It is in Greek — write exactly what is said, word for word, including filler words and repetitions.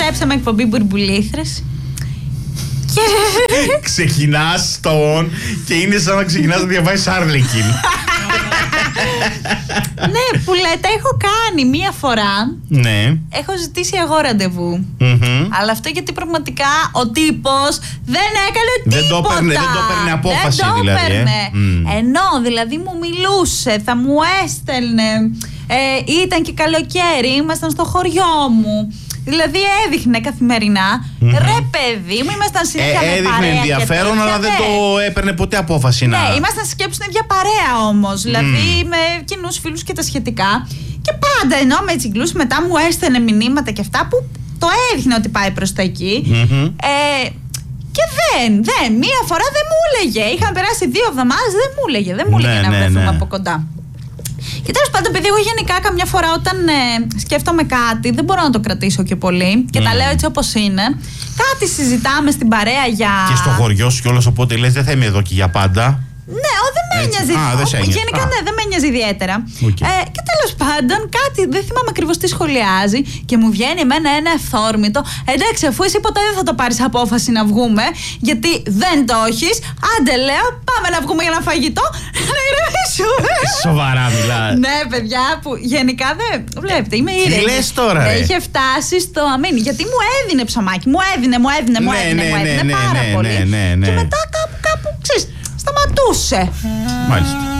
επιστρέψαμε εκπομπή Μπουρμπουλήθρες. Και... ξεκινάς τον και είναι σαν να ξεκινάς να διαβάζεις Άρλεκιν. Ναι, που λέτε, έχω κάνει μία φορά. Ναι. Έχω ζητήσει εγώ ραντεβού. Mm-hmm. Αλλά αυτό γιατί πραγματικά ο τύπος δεν έκανε τίποτα. Δεν το έπαιρνε, δεν το έπαιρνε απόφαση, δεν το δηλαδή. έπαιρνε. Ε. Mm. Ενώ δηλαδή μου μιλούσε, θα μου έστελνε. Ε, ήταν και καλοκαίρι, ήμασταν στο χωριό μου. Δηλαδή έδειχνε καθημερινά. Mm-hmm. Ρε παιδί μου, ήμασταν συνέχεια ε, με παρέα. Έδειχνε ενδιαφέρον, αλλά δεν το έπαιρνε ποτέ απόφαση να. Ναι, ήμασταν σκέψου στην ίδια παρέα όμως. Mm. Δηλαδή με κοινούς φίλους και τα σχετικά. Και πάντα ενώ με τσιγκλούς μετά μου έστελνε μηνύματα και αυτά που το έδειχνε ότι πάει προς τα εκεί. Mm-hmm. Ε, και δεν, δεν, μία φορά δεν μου έλεγε. Είχαν περάσει δύο εβδομάδες, δεν μου έλεγε. Δεν μου έλεγε ναι, να ναι, βρεθούμε ναι. από κοντά. Και τέλος πάντων, επειδή εγώ γενικά καμιά φορά όταν ε, σκέφτομαι κάτι, δεν μπορώ να το κρατήσω και πολύ. Και mm. τα λέω έτσι όπως είναι. Κάτι συζητάμε στην παρέα για. Και στο χωριό σου κιόλας, οπότε λες δεν θα είμαι εδώ και για πάντα. Ναι, ο, δεν με ένοιαζε. Γενικά α. ναι, δεν με ένοιαζε ιδιαίτερα. Okay. Ε, και τέλος πάντων, κάτι, δεν θυμάμαι ακριβώς τι σχολιάζει και μου βγαίνει εμένα ένα ευθόρμητο. Εντάξει, αφού εσύ ποτέ δεν θα το πάρεις απόφαση να βγούμε, γιατί δεν το έχεις. Άντε, λέω, πάμε να βγούμε για ένα φαγητό. Να ηρεμήσουμε. Σοβαρά μιλάς. Ναι, παιδιά, που γενικά δεν. Βλέπετε, είμαι ήρεμη. Τι λες τώρα, ρε. Είχε φτάσει στο αμήν. Γιατί μου έδινε ψωμάκι, μου έδινε, μου έδινε, μου έδινε, μου έδινε πάρα πολύ. Και μετά κάπου, κάπου, ξέρεις, σταματούσε. Μάλιστα.